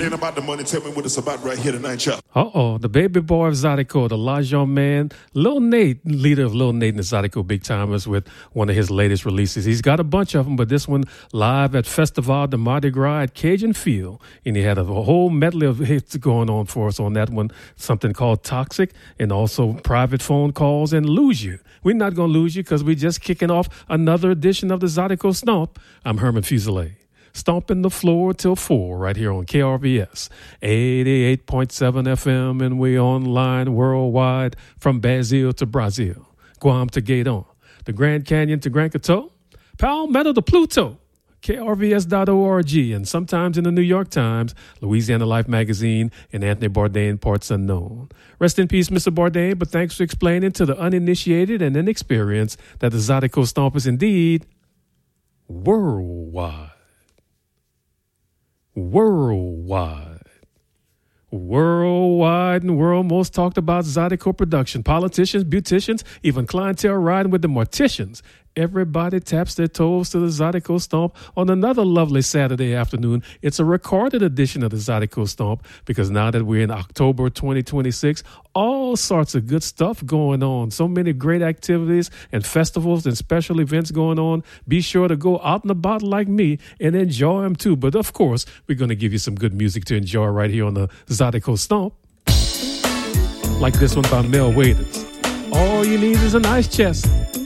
ain't about the money, tell me what it's about right here tonight, y'all. Uh-oh, the baby boy of Zydeco, the Lajon man, Lil Nate, leader of Lil Nate and the Zydeco Big Timers with one of his latest releases. He's got a bunch of them, but this one live at Festival de Mardi Gras at Cajun Field. And he had a whole medley of hits going on for us on that one, something called Toxic, and also Private Phone Calls and Lose You. We're not going to lose you because we're just kicking off another edition of the Zydeco Stomp. I'm Herman Fuselier. Stomping the floor till 4 right here on KRVS 88.7 FM, and we online worldwide from Brazil to Brazil, Guam to Gaydon, the Grand Canyon to Grand Coteau, Palmetto to Pluto, krvs.org, and sometimes in the New York Times, Louisiana Life Magazine, and Anthony Bourdain, Parts Unknown. Rest in peace, Mr. Bourdain, but thanks for explaining to the uninitiated and inexperienced that the Zydeco Stomp is indeed worldwide. Worldwide, and world most talked about Zydeco production. Politicians, beauticians, even clientele riding with the morticians. Everybody taps their toes to the Zydeco Stomp on another lovely Saturday afternoon. It's a recorded edition of the Zydeco Stomp because now that we're in October 2026, all sorts of good stuff going on. So many great activities and festivals and special events going on. Be sure to go out and about like me and enjoy them too. But of course, we're going to give you some good music to enjoy right here on the Zydeco Stomp. Like this one by Mel Waders. All you need is an ice chest.